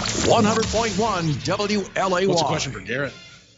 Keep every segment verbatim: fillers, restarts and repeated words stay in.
one hundred point one W L A Y. What's the question for Garrett?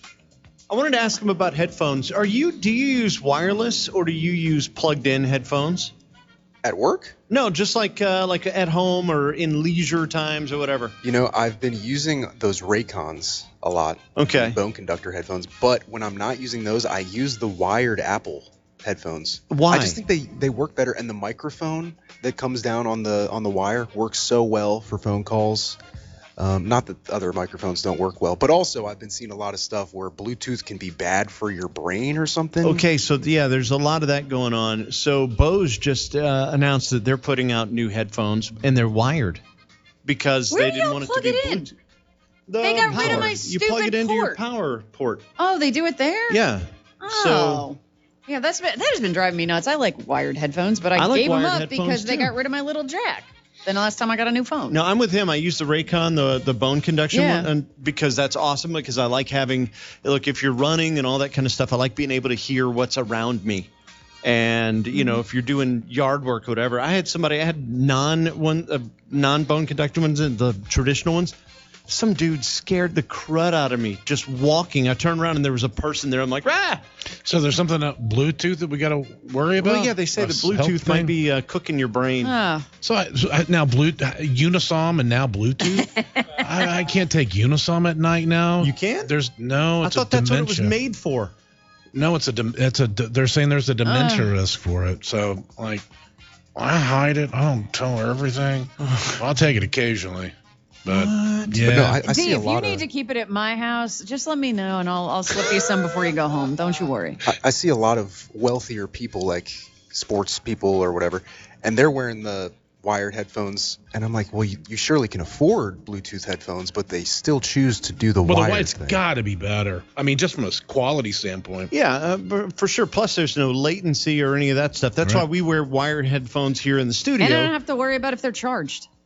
I wanted to ask him about headphones. Are you do you use wireless or do you use plugged-in headphones? At work? No, just like uh, like at home or in leisure times or whatever. You know, I've been using those Raycons a lot. Okay. Bone conductor headphones. But when I'm not using those, I use the wired Apple headphones. Why? I just think they, they work better, and the microphone that comes down on the on the wire works so well for phone calls. Um, not that other microphones don't work well, but also I've been seeing a lot of stuff where Bluetooth can be bad for your brain or something. Okay, so yeah, there's a lot of that going on. So Bose just uh, announced that they're putting out new headphones, and they're wired because Where they do didn't y'all want it to plug be it in? Bluetooth. The They got rid of power. my You plug stupid it into your port. power port. Oh, they do it there? Yeah. Oh. So Yeah, that's been, that has been driving me nuts. I like wired headphones, but I, I like gave them wired up headphones, because they too. got rid of my little jack. Then the last time I got a new phone. no, I'm with him. I use the Raycon, the the bone conduction Yeah. one, and because that's awesome. Because I like having, look, if you're running and all that kind of stuff, I like being able to hear what's around me. And you know, if you're doing yard work, or whatever, I had somebody, I had non one, uh, non bone conductor ones, and the traditional ones. Some dude scared the crud out of me just walking. I turned around and there was a person there. I'm like, ah. So there's something about Bluetooth that we got to worry about? Well, yeah, they say A the health Bluetooth might thing? be uh, cooking your brain. Oh. So, I, so I, now Blue Unisom and now Bluetooth. I, I can't take Unisom at night now. You can't? There's no. I It's thought a that's what it was dementia. made for. No, it's a. dem- It's a. They're saying there's a dementia risk for it. So like, I hide it. I don't tell her everything. I'll take it occasionally. But yeah, But no, I, I D, see a if you lot need of to keep it at my house, just let me know and I'll I'll slip you some before you go home. Don't you worry. I, I see a lot of wealthier people, like sports people or whatever, and they're wearing the wired headphones, and I'm like, well, you, you surely can afford Bluetooth headphones, but they still choose to do the well, the wired white's thing. got to be better. I mean, just from a quality standpoint. Yeah, uh, for- for sure. Plus, there's no latency or any of that stuff. That's Right. why we wear wired headphones here in the studio. And I don't have to worry about if they're charged.